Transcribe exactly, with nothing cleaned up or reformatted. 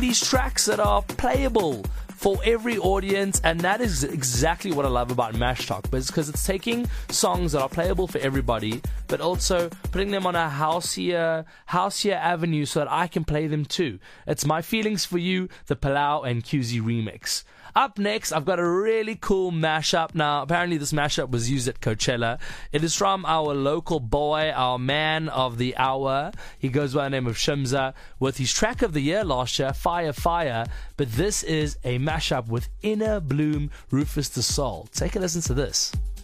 these tracks that are playable for every audience, and that is exactly what I love about Mash Talk, because it's taking songs that are playable for everybody, but also putting them on a houseier, houseier avenue so that I can play them too. It's My Feelings for You, the Palau and Q Z remix. Up next, I've got a really cool mashup. Now, apparently this mashup was used at Coachella. It is from our local boy, our man of the hour. He goes by the name of Shimza, with his track of the year last year, Fire Fire. But this is a mashup with Inner Bloom, Rufus the Soul. Take a listen to this.